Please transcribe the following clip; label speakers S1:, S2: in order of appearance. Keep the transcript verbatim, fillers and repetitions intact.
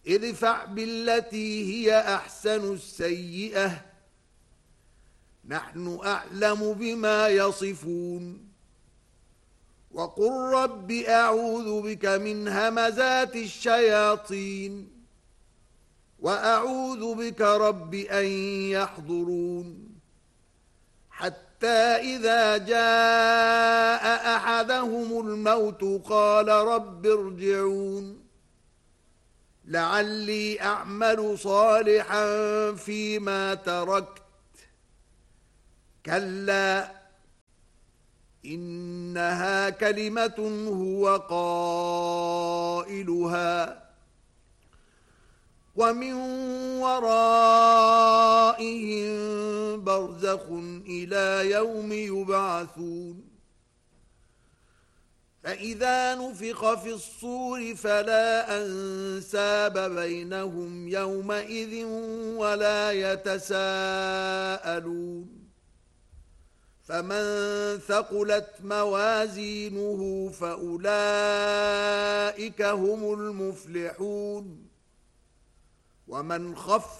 S1: ادفع بالتي هي أحسن السيئة نحن أعلم بما يصفون وقل رب أعوذ بك من همزات الشياطين وأعوذ بك رب أن يحضرون حتى إذا جاء أحدهم الموت قال رب ارجعون لعلي أعمل صالحا فيما تركت كلا إنها كلمة هو قائلها ومن ورائهم برزخ إلى يوم يبعثون فإذا نفخ في الصور فلا أنساب بينهم يومئذ ولا يتساءلون فمن ثقلت موازينه فأولئك هم المفلحون ومن خف